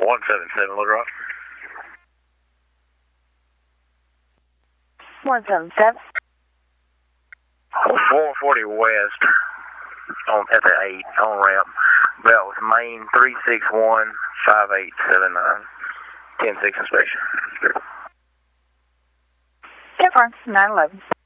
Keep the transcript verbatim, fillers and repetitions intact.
one seven seven, Little Rock. one seven seven. four forty West on at the eight on ramp. Belt with main three six one five eight seven nine. ten six inspection. Difference nine eleven.